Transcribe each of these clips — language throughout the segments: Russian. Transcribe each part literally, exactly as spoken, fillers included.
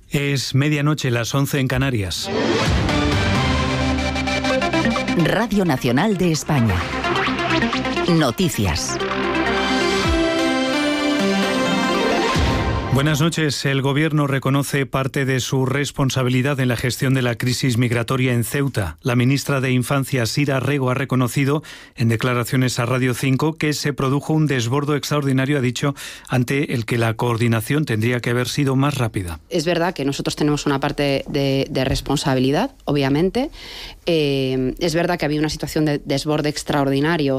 Es medianoche, las once en Canarias. Radio Nacional de España. Noticias. Buenas noches. El Gobierno reconoce parte de su responsabilidad en la gestión de la crisis migratoria en Ceuta. La ministra de Infancia, Sira Rego, ha reconocido en declaraciones a Radio cinco que se produjo un desbordo extraordinario, ha dicho, ante el que la coordinación tendría que haber sido más rápida. Es verdad que nosotros tenemos una parte de, de responsabilidad, obviamente. Eh, es verdad que había una situación de desborde extraordinario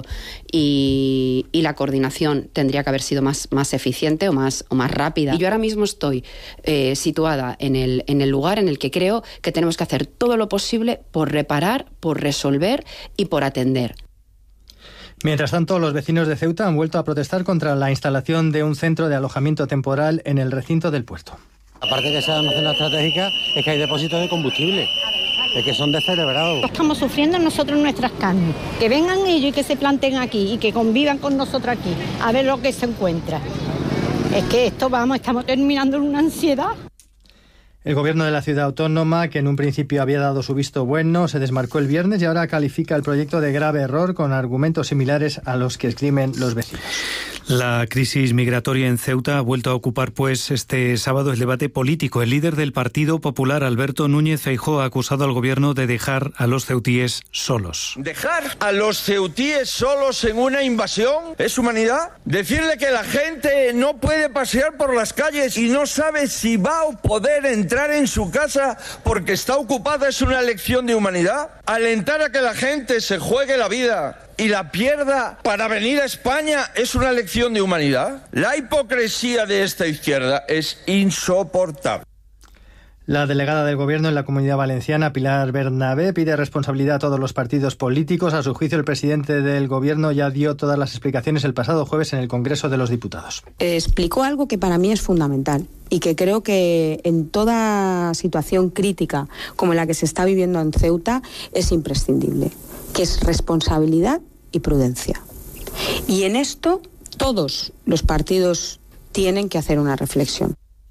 y, y la coordinación tendría que haber sido más, más eficiente o más, o más rápida. Y yo ahora mismo estoy eh, situada en el, en el lugar en el que creo que tenemos que hacer todo lo posible por reparar, por resolver y por atender. Mientras tanto, los vecinos de Ceuta han vuelto a protestar contra la instalación de un centro de alojamiento temporal en el recinto del puerto. Aparte de que sea una zona estratégica, es que hay depósitos de combustible. Es que son descerebrados. Estamos sufriendo nosotros nuestras carnes. Que vengan ellos y que se planten aquí y que convivan con nosotros aquí, a ver lo que se encuentra. Es que esto, vamos, estamos terminando en una ansiedad. El gobierno de la ciudad autónoma, que en un principio había dado su visto bueno, se desmarcó el viernes y ahora califica el proyecto de grave error con argumentos similares a los que esgrimen los vecinos. La crisis migratoria en Ceuta ha vuelto a ocupar pues este sábado el debate político. El líder del Partido Popular, Alberto Núñez Feijóo, ha acusado al gobierno de dejar a los ceutíes solos. ¿Dejar a los ceutíes solos en una invasión es humanidad? ¿Decirle que la gente no puede pasear por las calles y no sabe si va a poder entrar en su casa porque está ocupada es una lección de humanidad? ¿Alentar a que la gente se juegue la vida y la pierda para venir a España es una lección de humanidad? La hipocresía de esta izquierda es insoportable. La delegada del Gobierno en la Comunidad Valenciana, Pilar Bernabé, pide responsabilidad a todos los partidos políticos. A su juicio, el presidente del Gobierno ya dio todas las explicaciones el pasado jueves en el Congreso de los Diputados. Explicó algo que para mí es fundamental y que creo que en toda situación crítica como la que se está viviendo en Ceuta es imprescindible, que es responsabilidad y prudencia. Y en esto todos los partidos tienen que hacer una reflexión.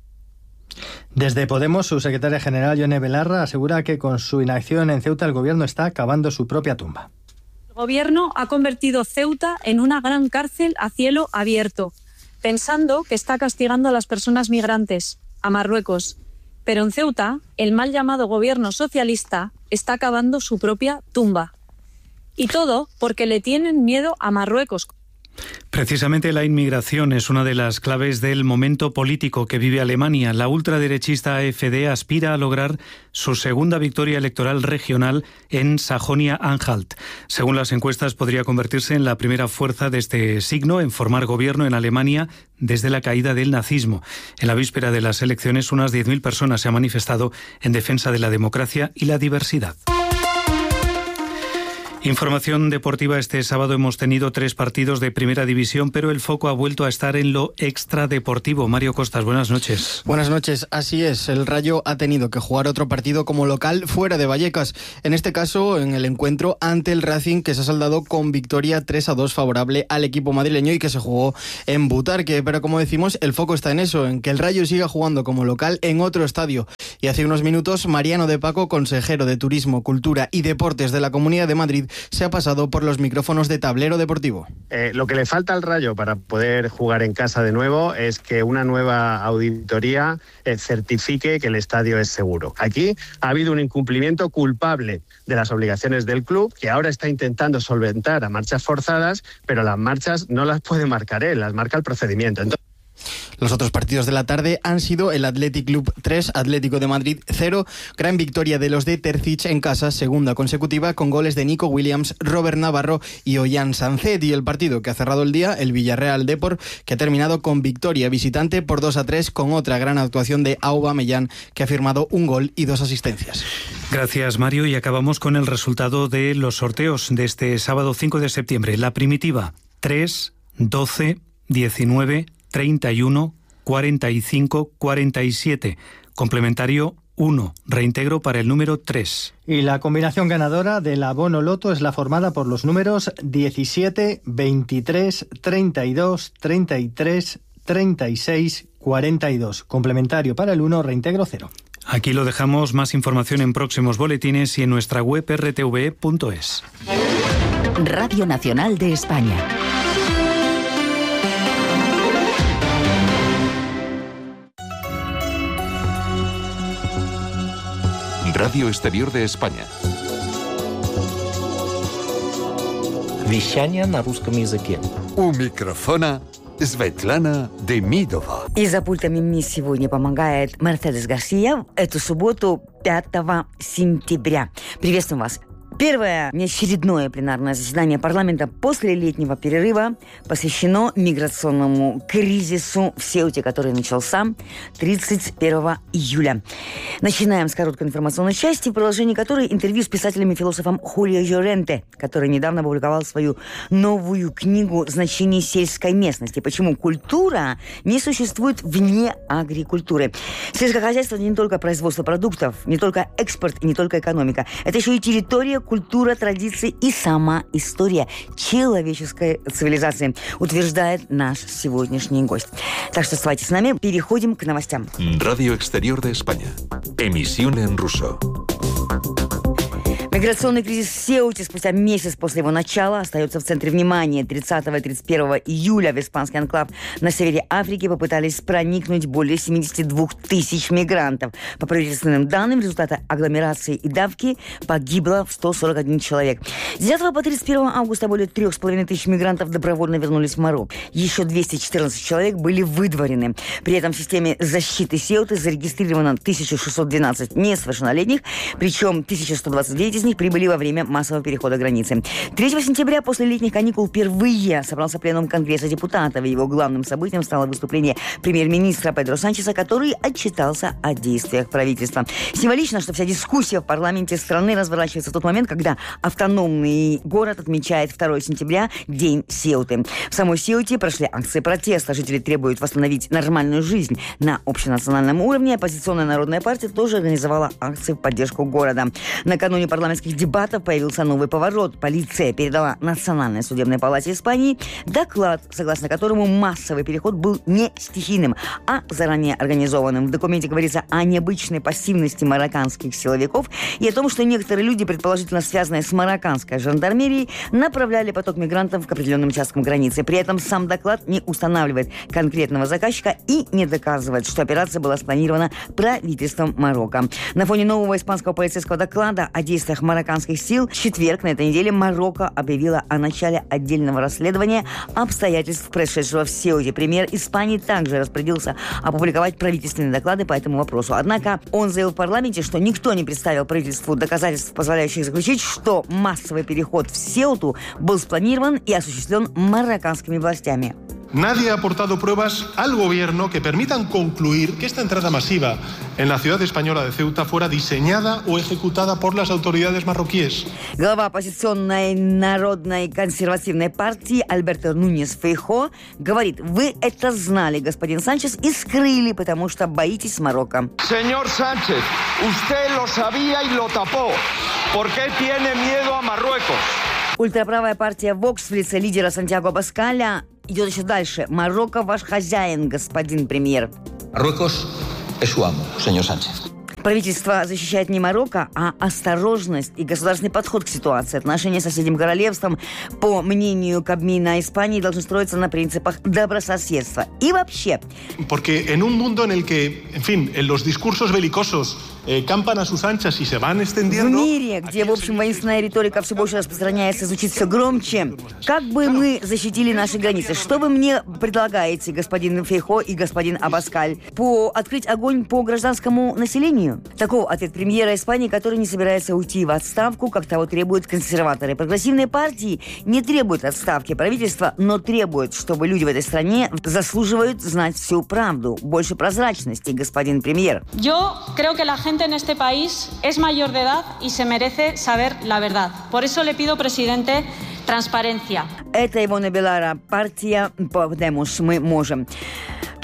Desde Podemos, su secretaria general, Yone Belarra, asegura que con su inacción en Ceuta el Gobierno está cavando su propia tumba. El Gobierno ha convertido Ceuta en una gran cárcel a cielo abierto, pensando que está castigando a las personas migrantes, a Marruecos. Pero en Ceuta, el mal llamado Gobierno socialista está cavando su propia tumba. Y todo porque le tienen miedo a Marruecos. Precisamente la inmigración es una de las claves del momento político que vive Alemania. La ultraderechista A F D aspira a lograr su segunda victoria electoral regional en Sajonia-Anhalt. Según las encuestas, podría convertirse en la primera fuerza de este signo en formar gobierno en Alemania desde la caída del nazismo. En la víspera de las elecciones, unas diez mil personas se han manifestado en defensa de la democracia y la diversidad. Información deportiva. Este sábado hemos tenido tres partidos de primera división, pero el foco ha vuelto a estar en lo extradeportivo. Mario Costas, buenas noches. Buenas noches, así es. El Rayo ha tenido que jugar otro partido como local fuera de Vallecas. En este caso, en el encuentro ante el Racing, que se ha saldado con victoria tres a dos favorable al equipo madrileño y que se jugó en Butarque. Pero como decimos, el foco está en eso, en que el Rayo siga jugando como local en otro estadio. Y hace unos minutos, Mariano de Paco, consejero de Turismo, Cultura y Deportes de la Comunidad de Madrid, se ha pasado por los micrófonos de Tablero Deportivo. Eh, lo que le falta al Rayo para poder jugar en casa de nuevo es que una nueva auditoría eh, certifique que el estadio es seguro. Aquí ha habido un incumplimiento culpable de las obligaciones del club, que ahora está intentando solventar a marchas forzadas, pero las marchas no las puede marcar él, las marca el procedimiento. Entonces, los otros partidos de la tarde han sido el Athletic Club tres, Atlético de Madrid cero, gran victoria de los de Terzic en casa, segunda consecutiva, con goles de Nico Williams, Robert Navarro y Ollán Sancet. Y el partido que ha cerrado el día, el Villarreal Depor, que ha terminado con victoria visitante por dos a tres, con otra gran actuación de Aubameyang, que ha firmado un gol y dos asistencias. Gracias, Mario, y acabamos con el resultado de los sorteos de este sábado cinco de septiembre. La primitiva, tres, doce, diecinueve, treinta y uno, cuarenta y cinco, cuarenta y siete. Complementario uno, reintegro para el número tres. Y la combinación ganadora del abono loto es la formada por los números diecisiete, veintitrés, treinta y dos, treinta y tres, treinta y seis, cuarenta y dos. Complementario para el uno, reintegro cero. Aquí lo dejamos. Más información en próximos boletines y en nuestra web erre te ve punto es. Radio Nacional de España. Radio Exterior de España. Вещание на русском языке. У микрофона Светлана Демидова. И за пультами мне сегодня помогает Мерседес Гарсия. Эту субботу, пятого сентября. Приветствуем вас. Первое неочередное пленарное заседание парламента после летнего перерыва посвящено миграционному кризису в Сеуте, который начался тридцать первого июля. Начинаем с короткой информационной части, в продолжении которой интервью с писателем и философом Хулио Llorente, который недавно опубликовал свою новую книгу «Значение сельской местности. Почему культура не существует вне агрикультуры». Сельское хозяйство не только производство продуктов, не только экспорт и не только экономика. Это еще и территория, культура, традиции и сама история человеческой цивилизации, утверждает наш сегодняшний гость. Так что оставайтесь с нами, переходим к новостям. Radio Exterior de España. Emisión en ruso. Миграционный кризис в Сеуте спустя месяц после его начала остается в центре внимания. тридцатого и тридцать первого июля в испанский анклав на севере Африки попытались проникнуть более семьдесят двух тысяч мигрантов. По правительственным данным, в результате агломерации и давки погибло сто сорок один человек. С девятого по тридцать первого августа более трех с половиной тысяч мигрантов добровольно вернулись в Марокко. Еще двести четырнадцать человек были выдворены. При этом в системе защиты Сеуты зарегистрировано тысяча шестьсот двенадцать несовершеннолетних, причем тысяча сто двадцать девять из них прибыли во время массового перехода границы. третьего сентября после летних каникул впервые собрался пленум Конгресса депутатов, и его главным событием стало выступление премьер-министра Педро Санчеса, который отчитался о действиях правительства. Символично, что вся дискуссия в парламенте страны разворачивается в тот момент, когда автономный город отмечает второго сентября День Сеуты. В самой Сеуте прошли акции протеста. Жители требуют восстановить нормальную жизнь на общенациональном уровне. Оппозиционная народная партия тоже организовала акции в поддержку города. Накануне парламентских дебатов появился новый поворот. Полиция передала Национальной судебной палате Испании доклад, согласно которому массовый переход был не стихийным, а заранее организованным. В документе говорится о необычной пассивности марокканских силовиков и о том, что некоторые люди, предположительно связанные с марокканской жандармерией, направляли поток мигрантов к определенным участкам границы. При этом сам доклад не устанавливает конкретного заказчика и не доказывает, что операция была спланирована правительством Марокко. На фоне нового испанского полицейского доклада о действиях марокканских сил в четверг на этой неделе Марокко объявила о начале отдельного расследования обстоятельств происшедшего в Сеуте. Премьер Испании также распорядился опубликовать правительственные доклады по этому вопросу. Однако он заявил в парламенте, что никто не представил правительству доказательств, позволяющих заключить, что массовый переход в Сеуту был спланирован и осуществлен марокканскими властями. Nadie ha aportado pruebas al gobierno que permitan concluir que esta entrada masiva en la ciudad española de Ceuta fuera diseñada o ejecutada por las autoridades marroquíes. Глава оппозиционной народной консервативной партии Альберто Нуньес Фейхо говорит: вы это знали, господин Санчес, и скрыли, потому что боитесь Марокко. Señor Sánchez, usted lo sabía y lo tapó. ¿Por qué tiene miedo a Marruecos? Ультраправая партия Вокс в лице лидера Сантьяго Абаскаля идет еще дальше. Марокко ваш хозяин, господин премьер. Marruecos es su amo, señor Sánchez. Правительство защищает не Марокко, а осторожность и государственный подход к ситуации. Отношения с соседним королевством, по мнению Кабмина Испании, должны строиться на принципах добрососедства. И вообще... Porque en un mundo en el que, en fin, en los discursos belicosos eh, campan a sus anchas y se van extendiendo... В мире, где, в общем, воинственная риторика все больше распространяется, звучит все громче, как бы мы защитили наши границы? Что вы мне предлагаете, господин Фейхо и господин Абаскаль? По открыть огонь по гражданскому населению? Таков ответ премьера Испании, который не собирается уйти в отставку, как того требуют консерваторы. Прогрессивные партии не требуют отставки правительства, но требуют, чтобы люди в этой стране заслуживают знать всю правду. Больше прозрачности, господин премьер. Yo creo que la gente en este país es mayor de edad y se merece saber la verdad. Por eso le pido, presidente, transparencia. Это Ивона Белара, партия Podemos, мы можем.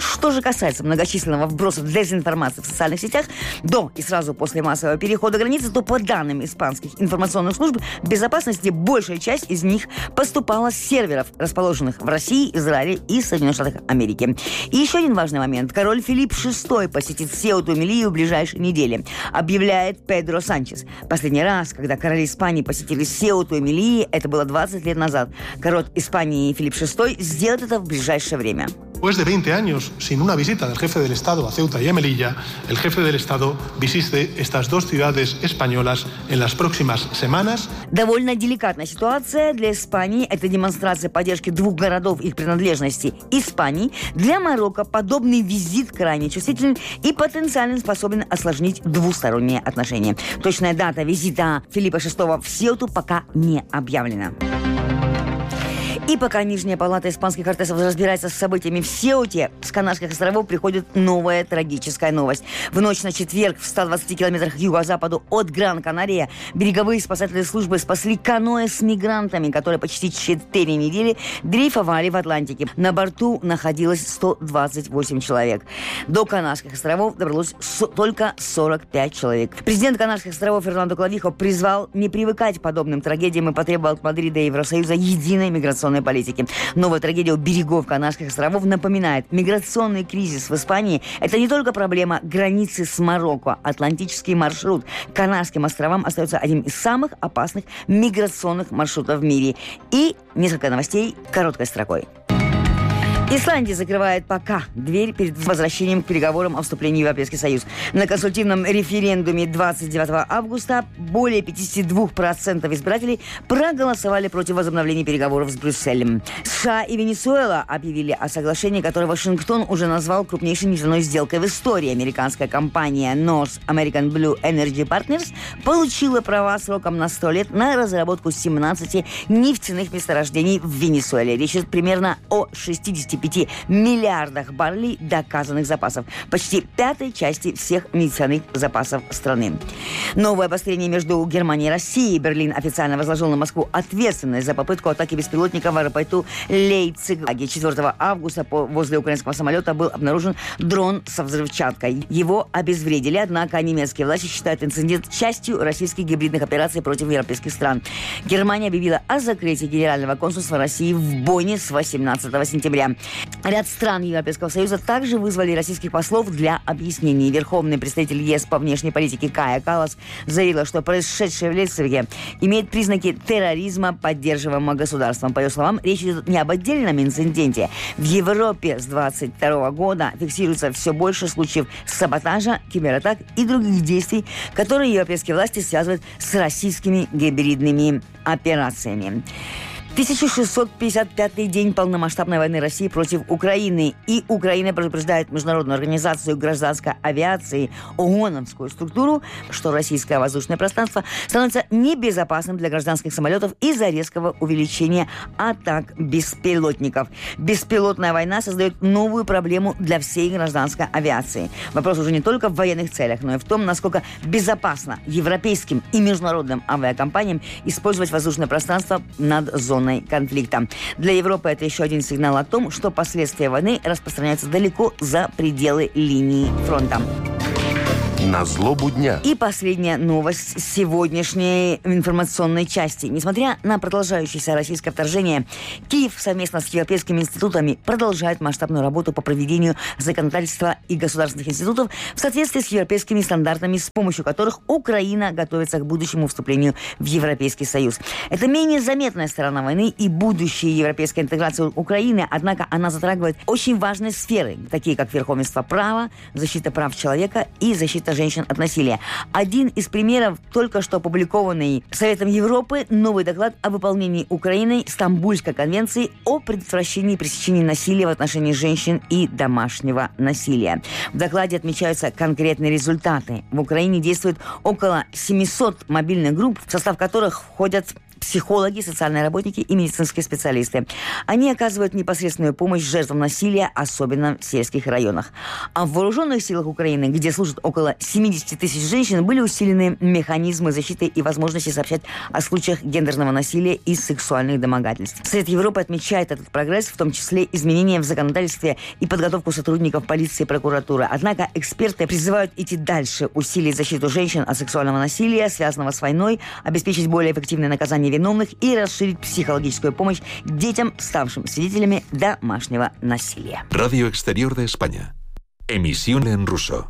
Что же касается многочисленного вброса дезинформации в социальных сетях до и сразу после массового перехода границы, то по данным испанских информационных служб безопасности, большая часть из них поступала с серверов, расположенных в России, Израиле и Соединенных Штатах Америки. И еще один важный момент. Король Филипп шестой посетит Сеуту и Мелиллу в ближайшие недели, объявляет Педро Санчес. Последний раз, когда короли Испании посетили Сеуту и Мелиллу, это было двадцать лет назад. Король Испании Филипп шестой сделает это в ближайшее время. Después de veinte años sin una visita del jefe del Estado a Ceuta y a Melilla, el jefe del Estado visite estas dos ciudades españolas en las próximas semanas. Довольно деликатная ситуация для Испании. Это демонстрация поддержки двух городов их принадлежности Испании. Для Марокко подобный визит крайне чувствителен и потенциально способен осложнить двусторонние отношения. Точная дата визита Филиппа шестого в Сеуту пока не объявлена. И пока Нижняя палата испанских кортесов разбирается с событиями в Сеуте, с Канарских островов приходит новая трагическая новость. В ночь на четверг в ста двадцати километрах к юго-западу от Гран-Канария береговые спасательные службы спасли каноэ с мигрантами, которые почти четыре недели дрейфовали в Атлантике. На борту находилось сто двадцать восемь человек. До Канарских островов добралось со- только сорок пять человек. Президент Канарских островов Фернандо Клавихо призвал не привыкать к подобным трагедиям и потребовал от Мадрида и Евросоюза единой миграционной политики. Новая трагедия у берегов Канарских островов напоминает, миграционный кризис в Испании – это не только проблема границы с Марокко. Атлантический маршрут к Канарским островам остается одним из самых опасных миграционных маршрутов в мире. И несколько новостей короткой строкой. Исландия закрывает пока дверь перед возвращением к переговорам о вступлении в Европейский Союз. На консультативном референдуме двадцать девятого августа более пятьдесят два процента избирателей проголосовали против возобновления переговоров с Брюсселем. США и Венесуэла объявили о соглашении, которое Вашингтон уже назвал крупнейшей нефтяной сделкой в истории. Американская компания North American Blue Energy Partners получила права сроком на сто лет на разработку семнадцати нефтяных месторождений в Венесуэле. Речь идет примерно о шестидесяти пяти миллиардах баррелей доказанных запасов, почти пятой части всех нефтяных запасов страны. Новое обострение между Германией и Россией. Берлин официально возложил на Москву ответственность за попытку атаки беспилотника в аэропорту Лейпциг. четвёртого августа возле украинского самолета был обнаружен дрон со взрывчаткой. Его обезвредили, однако немецкие власти считают инцидент частью российских гибридных операций против европейских стран. Германия объявила о закрытии Генерального консульства России в Бонне с восемнадцатого сентября. Ряд стран Европейского Союза также вызвали российских послов для объяснений. Верховный представитель ЕС по внешней политике Кая Каллас заявила, что происшедшее в Лейпциге имеет признаки терроризма, поддерживаемого государством. По ее словам, речь идет не об отдельном инциденте. В Европе с двадцать второго года фиксируется все больше случаев саботажа, кибератак и других действий, которые европейские власти связывают с российскими гибридными операциями. тысяча шестьсот пятьдесят пятый день полномасштабной войны России против Украины. И Украина предупреждает Международную организацию гражданской авиации, ООНовскую структуру, что российское воздушное пространство становится небезопасным для гражданских самолетов из-за резкого увеличения атак беспилотников. Беспилотная война создает новую проблему для всей гражданской авиации. Вопрос уже не только в военных целях, но и в том, насколько безопасно европейским и международным авиакомпаниям использовать воздушное пространство над зоной конфликта. Для Европы это еще один сигнал о том, что последствия войны распространяются далеко за пределы линии фронта. На злобу дня. И последняя новость сегодняшней информационной части. Несмотря на продолжающееся российское вторжение, Киев совместно с европейскими институтами продолжает масштабную работу по проведению законодательства и государственных институтов в соответствии с европейскими стандартами, с помощью которых Украина готовится к будущему вступлению в Европейский Союз. Это менее заметная сторона войны и будущая европейская интеграция Украины, однако она затрагивает очень важные сферы, такие как верховенство права, защита прав человека и защита женщин от насилия. Один из примеров только что опубликованный Советом Европы новый доклад о выполнении Украиной Стамбульской конвенции о предотвращении и пресечении насилия в отношении женщин и домашнего насилия. В докладе отмечаются конкретные результаты. В Украине действует около семисот мобильных групп, в состав которых входят психологи, социальные работники и медицинские специалисты. Они оказывают непосредственную помощь жертвам насилия, особенно в сельских районах. А в вооруженных силах Украины, где служат около семьдесят тысяч женщин, были усилены механизмы защиты и возможности сообщать о случаях гендерного насилия и сексуальных домогательств. Совет Европы отмечает этот прогресс, в том числе изменения в законодательстве и подготовку сотрудников полиции и прокуратуры. Однако эксперты призывают идти дальше, усилить защиту женщин от сексуального насилия, связанного с войной, обеспечить более эффективное наказание виновных и расширить психологическую помощь детям, ставшим свидетелями домашнего насилия. Radio Exterior de España. Emisión en ruso.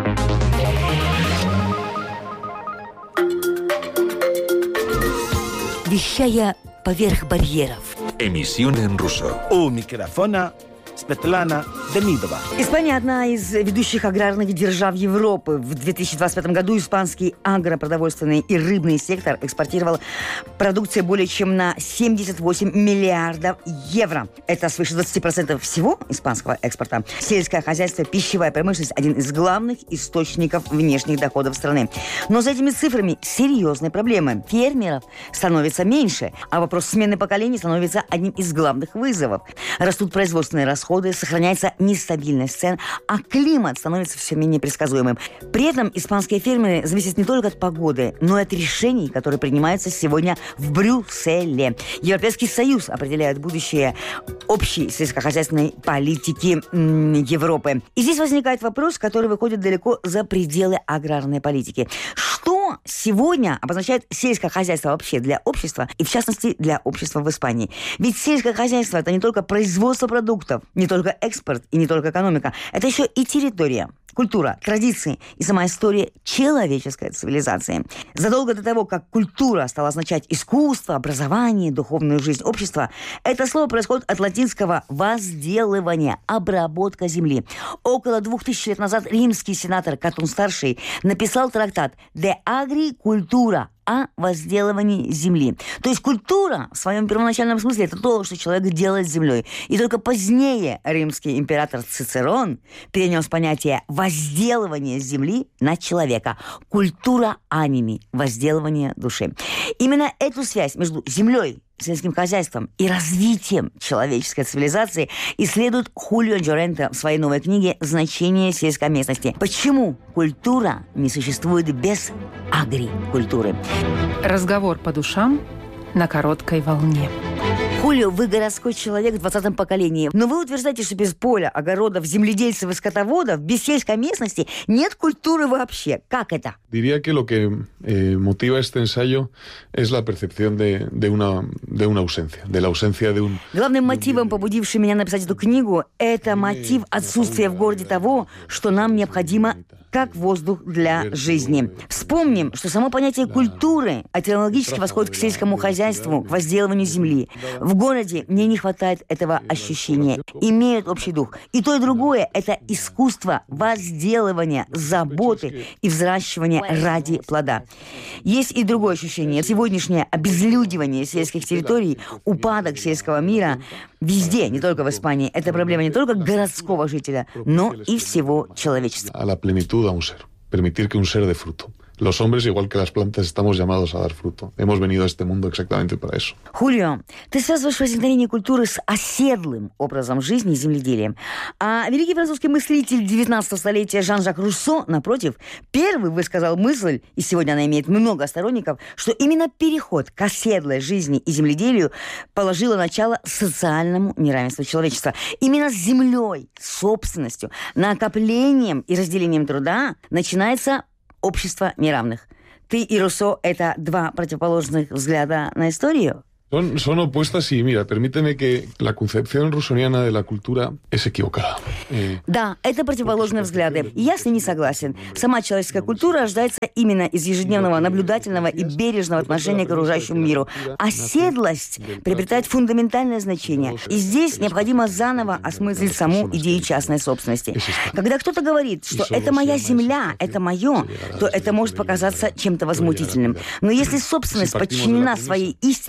Вещая поверх барьеров. Emisión en ruso. У микрофона Светлана Демидова. Испания – одна из ведущих аграрных держав Европы. В две тысячи двадцать пятом году испанский агропродовольственный и рыбный сектор экспортировал продукцию более чем на семьдесят восемь миллиардов евро. Это свыше двадцать процентов всего испанского экспорта. Сельское хозяйство, пищевая промышленность – один из главных источников внешних доходов страны. Но за этими цифрами серьезные проблемы. Фермеров становится меньше, а вопрос смены поколений становится одним из главных вызовов. Растут производственные расходы, сохраняется нестабильность цен, а климат становится все менее предсказуемым. При этом испанские фермеры зависят не только от погоды, но и от решений, которые принимаются сегодня в Брюсселе. Европейский Союз определяет будущее общей сельскохозяйственной политики м- Европы. И здесь возникает вопрос, который выходит далеко за пределы аграрной политики. Что сегодня обозначает сельское хозяйство вообще для общества, и в частности для общества в Испании? Ведь сельское хозяйство – это не только производство продуктов, не только экспорт и не только экономика. Это еще и территория, культура, традиции и сама история человеческой цивилизации. Задолго до того, как культура стала означать искусство, образование, духовную жизнь общества, это слово происходит от латинского «возделывание», обработка земли. Около двух тысяч лет назад римский сенатор Катон-старший написал трактат «De Agri Cultura» о возделывании земли. То есть культура в своем первоначальном смысле это то, что человек делает с землей. И только позднее римский император Цицерон перенес понятие возделывания земли на человека. Культура аними, возделывание души. Именно эту связь между землей, сельским хозяйством и развитием человеческой цивилизации исследует Хулио Джоренто в своей новой книге «Значение сельской местности». Почему культура не существует без агрикультуры? Разговор по душам на короткой волне. Хулио, вы городской человек в двадцатом поколении, но вы утверждаете, что без поля, огородов, земледельцев и скотоводов, без сельской местности нет культуры вообще. Как это? Diría que lo que eh, motiva este ensayo es la percepción de, de, una, de una ausencia, de la ausencia de un... Главным мотивом, побудившим меня написать эту книгу, это мотив отсутствия в городе того, что нам необходимо как воздух для жизни. Вспомним, что само понятие культуры этимологически восходит к сельскому хозяйству, к возделыванию земли. В городе мне не хватает этого ощущения. Имеют общий дух. И то, и другое – это искусство возделывания, заботы и взращивания ради плода. Есть и другое ощущение. Сегодняшнее обезлюдивание сельских территорий, упадок сельского мира везде, не только в Испании. Это проблема не только городского жителя, но и всего человечества. A un ser, permitir que un ser dé fruto. Los hombres, igual que las plantas, estamos llamados a dar fruto. Hemos venido a este mundo exactamente para eso. Хулио, ты связываешь возникновение культуры с оседлым образом жизни и земледелием. А великий французский мыслитель девятнадцатого столетия Жан-Жак Руссо, напротив, первый высказал мысль, и сегодня она имеет много сторонников, что именно переход к оседлой жизни и земледелию положило начало социальному неравенству человечества. Именно с землей, собственностью, накоплением и разделением труда начинается общество неравных. Ты и Руссо – это два противоположных взгляда на историю? Son, son opuestas y, mira, permíteme que la concepción rusoniana de la cultura es equivocada. Eh, да, это противоположные взгляды. И я с ней не согласен. Сама человеческая культура рождается именно из ежедневного наблюдательного и бережного отношения к окружающему миру. Оседлость приобретает фундаментальное значение. И здесь необходимо заново осмыслить саму идею частной собственности. Когда кто-то говорит, что это моя земля, это мое, то это может показаться чем-то возмутительным. Но если собственность подчинена своей истинной цели,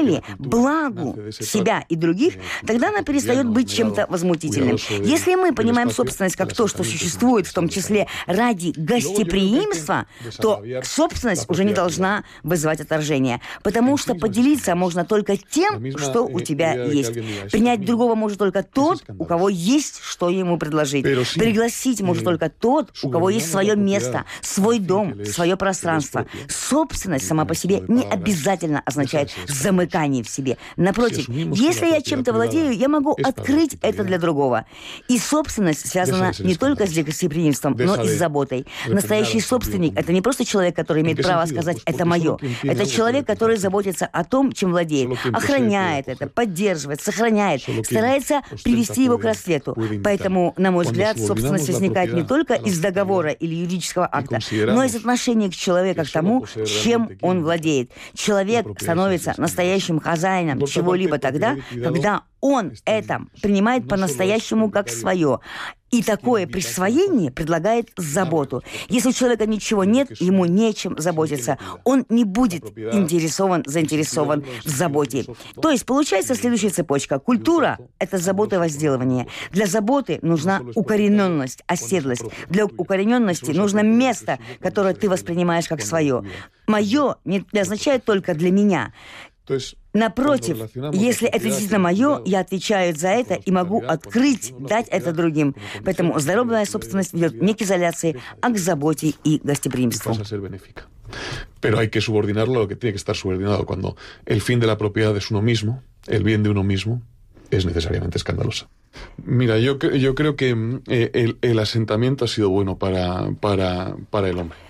цели, благу себя и других, тогда она перестает быть чем-то возмутительным. Если мы понимаем собственность как то, что существует, в том числе ради гостеприимства, то собственность уже не должна вызывать отторжение. Потому что поделиться можно только тем, что у тебя есть. Принять другого может только тот, у кого есть что ему предложить. Пригласить может только тот, у кого есть свое место, свой дом, свое пространство. Собственность сама по себе не обязательно означает замыкание в себе. Напротив, если я чем-то владею, я могу открыть это для другого. И собственность связана не только с гостеприимством, но и с заботой. Настоящий собственник — это не просто человек, который имеет право сказать «это мое». Это человек, который заботится о том, чем владеет, охраняет это, поддерживает, сохраняет, старается привести его к рассвету. Поэтому, на мой взгляд, собственность возникает не только из договора или юридического акта, но и из отношения к человеку к тому, чем он владеет. Человек становится настоящим хозяином чего-либо тогда, когда он это принимает по-настоящему как свое. И такое присвоение предлагает заботу. Если у человека ничего нет, ему нечем заботиться. Он не будет интересован, заинтересован в заботе. То есть получается следующая цепочка. Культура — это забота и возделывание. Для заботы нужна укорененность, оседлость. Для укорененности нужно место, которое ты воспринимаешь как свое. Мое не означает только для меня. Напротив, если это действительно мое, я отвечаю за это и могу открыть, дать это другим. Поэтому здоровая собственность ведет не к изоляции, а к заботе и гостеприимству. Pero hay que subordinarlo a lo que tiene que estar subordinado. Cuando el fin de la propiedad es uno mismo, el bien de uno mismo, es necesariamente escandalosa. Mira, yo, yo creo que eh, el, el asentamiento ha sido bueno para, para, para el hombre.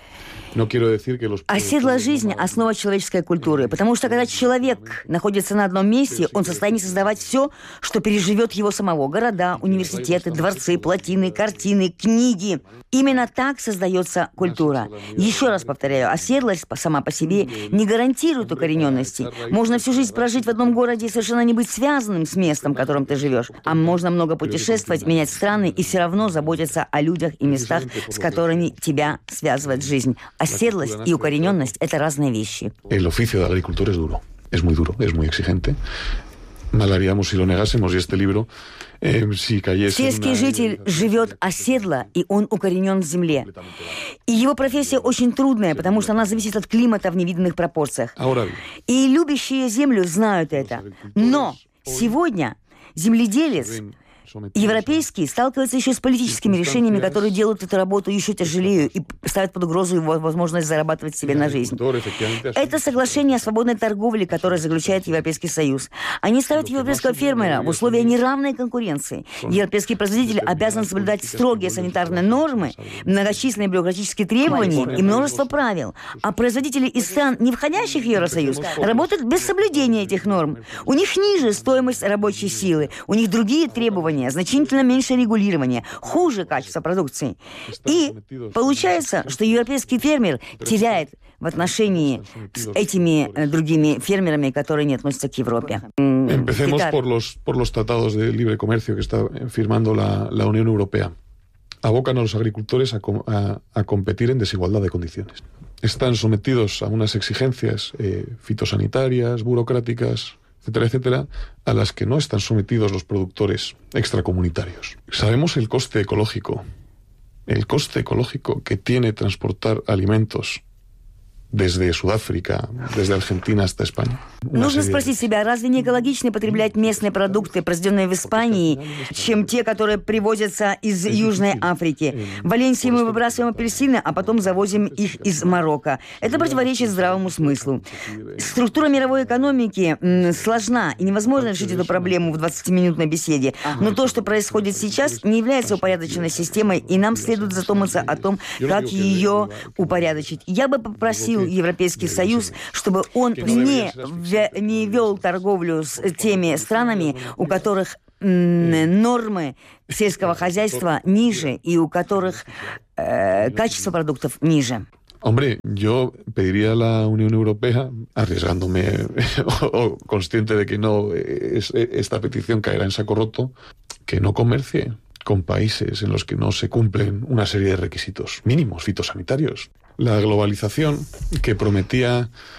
Оседлая жизнь – основа человеческой культуры, потому что когда человек находится на одном месте, он в состоянии создавать все, что переживет его самого. Города, университеты, дворцы, плотины, картины, книги. Именно так создается культура. Еще раз повторяю, оседлость сама по себе не гарантирует укорененности. Можно всю жизнь прожить в одном городе и совершенно не быть связанным с местом, в котором ты живешь. А можно много путешествовать, менять страны и все равно заботиться о людях и местах, с которыми тебя связывает жизнь. Оседлость и укорененность – это разные вещи. El oficio del agricultor es duro, es muy duro, es muy exigente. Mal haríamos si lo negásemos, y este libro, eh, si cayese... Сельский житель живет оседло, и он укоренен в земле. И его профессия очень трудная, потому что она зависит от климата в невиданных пропорциях. И любящие землю знают это. Но сегодня земледелец европейский сталкивается еще с политическими решениями, которые делают эту работу еще тяжелее и ставят под угрозу его возможность зарабатывать себе на жизнь. Это соглашение о свободной торговле, которое заключает Европейский Союз. Они ставят европейского фермера в условия неравной конкуренции. Европейский производитель обязан соблюдать строгие санитарные нормы, многочисленные бюрократические требования и множество правил. А производители из стран, не входящих в Евросоюз, работают без соблюдения этих норм. У них ниже стоимость рабочей силы, у них другие требования, значительно меньше регулирования, хуже качество продукции. И получается, что европейский фермер теряет в отношении с этими другими фермерами, которые не относятся к Европе. Empecemos por los, por los tratados de libre comercio que está firmando la, la Unión Europea. Abocan a los agricultores a, a, a competir en desigualdad de condiciones. Están sometidos a unas exigencias eh, fitosanitarias, burocráticas, etcétera, etcétera, a las que no están sometidos los productores extracomunitarios. Sabemos el coste ecológico, el coste ecológico que tiene transportar alimentos desde Sudáfrica, desde Аргентина hasta España. Нужно спросить себя, разве не экологичнее потреблять местные продукты, произведенные в Испании, чем те, которые привозятся из Южной Африки? В Валенсии мы выбрасываем апельсины, а потом завозим их из Марокко. Это противоречит здравому смыслу. Структура мировой экономики м, сложна, и невозможно решить эту проблему в двадцатиминутной беседе. Но то, что происходит сейчас, не является упорядоченной системой, и нам следует задуматься о том, как ее упорядочить. Я бы попросил Европейский Союз, чтобы он не, не вел торговлю с теми странами, у которых м, нормы сельского хозяйства ниже и у которых э, качество продуктов ниже. Hombre, yo pediría a la Unión Europea, arriesgándome o consciente de que no es, esta petición caerá en saco roto, que no comercie con países en los que no se cumplen una serie de requisitos mínimos fitosanitarios. La globalización que prometía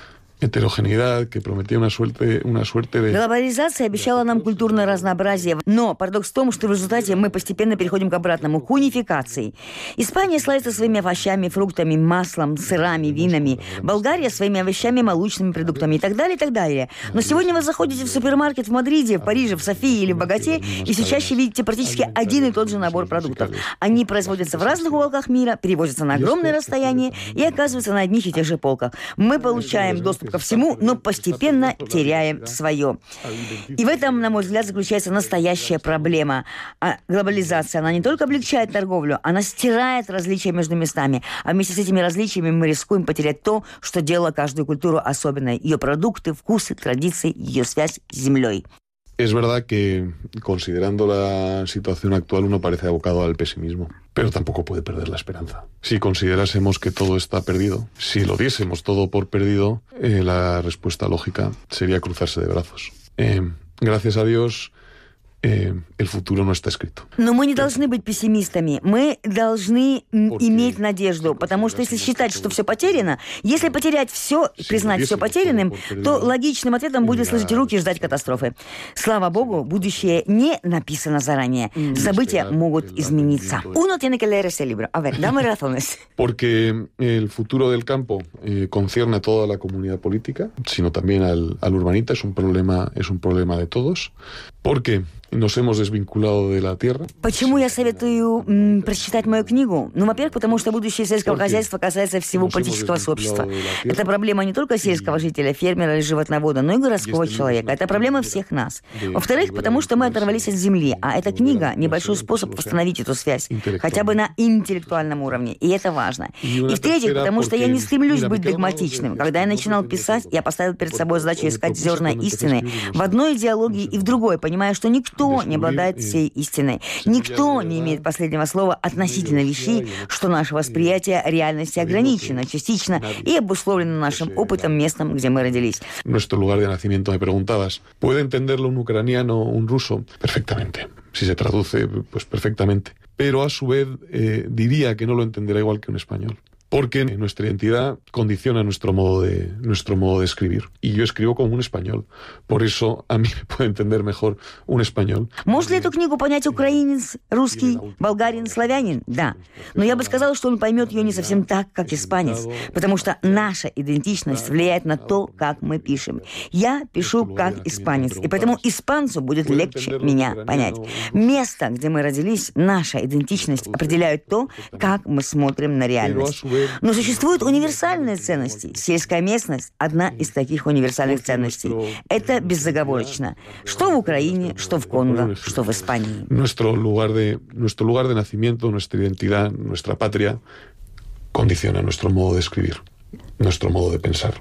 heterogeneidad, que prometía una suerte, una suerte de... Глобализация обещала нам культурное разнообразие, но парадокс в том, что в результате мы постепенно переходим к обратному, к унификации. Испания славится своими овощами, фруктами, маслом, сырами, винами. Болгария своими овощами, молочными продуктами и так далее, и так далее. Но сегодня вы заходите в супермаркет в Мадриде, в Париже, в Софии или в Богате, и все чаще видите практически один и тот же набор продуктов. Они производятся в разных уголках мира, перевозятся на огромные расстояния и оказываются на одних и тех же полках. Мы получаем доступ ко всему, но постепенно теряем свое. И в этом, на мой взгляд, заключается настоящая проблема. А глобализация, она не только облегчает торговлю, она стирает различия между местами. А вместе с этими различиями мы рискуем потерять то, что делало каждую культуру особенной. Ее продукты, вкусы, традиции, ее связь с землей. Es verdad que, considerando la situación actual, uno parece abocado al pesimismo, pero tampoco puede perder la esperanza. Si considerásemos que todo está perdido, si lo diésemos todo por perdido, eh, la respuesta lógica sería cruzarse de brazos. Eh, gracias a Dios, eh, el futuro no está escrito. Но мы не должны быть пессимистами. Мы должны иметь надежду, потому что если считать, что все потеряно, если потерять все, признать все потерянным, то логичным ответом будет сложить руки и ждать катастрофы. Слава Богу, будущее не написано заранее. События могут измениться. Uno tiene que leer ese libro. A ver, dame razones. Porque el futuro del campo eh, concierne a toda la comunidad política, sino también al, al urbanita. Es un problema, es un problema de todos. Porque nos hemos desvinculado de la tierra. Почему я советую м, прочитать мою книгу? Ну, во-первых, потому что будущее сельского хозяйства касается всего политического сообщества. Это проблема не только сельского жителя, фермера или животновода, но и городского человека. Это проблема всех нас. Во-вторых, потому что мы оторвались от земли, а эта книга – небольшой способ восстановить эту связь, хотя бы на интеллектуальном уровне, и это важно. И в-третьих, потому что я не стремлюсь быть догматичным. Когда я начинал писать, я поставил перед собой задачу искать зерна истины в одной идеологии и в другой, понимая, что никто не обладает всей истиной. Никто не имеет последнего слова относительно вещей, что наше восприятие реальности ограничено, частично и обусловлено нашим опытом, местом, где мы родились. Nuestro lugar de nacimiento, me preguntabas. ¿Puede entenderlo un ucraniano o un ruso? Perfectamente. Si se traduce, pues perfectamente. Pero a su vez eh, diría que no lo entenderá igual que un español. Porque nuestra identidad condiciona nuestro modo de nuestro modo de escribir. Y yo escribo como un español. Por eso a mí me puede entender mejor un español. Может ли эту книгу понять украинец, русский, болгарин, славянин? Да. Но я бы сказала, что он поймет ее не совсем так, как испанец. Потому что наша идентичность влияет на то, как мы пишем. Я пишу как испанец. И поэтому испанцу будет легче меня понять. Место, где мы родились, наша идентичность определяет то, как мы смотрим на реальность. Но существуют универсальные ценности. Сельская местность – одна из таких универсальных ценностей. Это безоговорочно. Что в Украине, что в Конго, что в Испании. Nuestro lugar de, nuestro lugar de nacimiento, nuestra identidad, nuestra patria, condiciona nuestro modo de escribir, nuestro modo de pensar.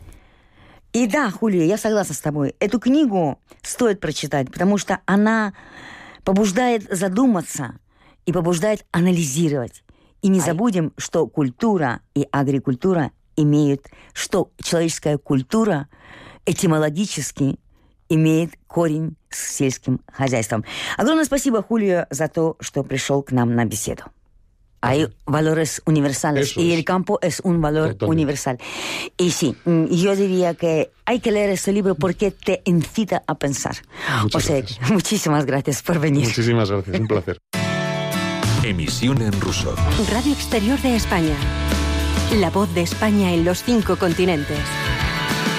И да, Хулия, я согласна с тобой. Эту книгу стоит прочитать, потому что она побуждает задуматься и побуждает анализировать. И не забудем, что культура и агрикультура имеют, что человеческая культура этимологически имеет корень с сельским хозяйством. Огромное спасибо, Хулио, за то, что пришел к нам на беседу. Hay valores universales y el campo es un valor Totalmente. universal. Y sí, yo diría que hay que leer este libro porque te incita a pensar. Muchas o sea, gracias. muchísimas gracias por venir. Muchísimas gracias, un placer. Emisión en ruso. Radio Exterior de España. La voz de España en los cinco continentes.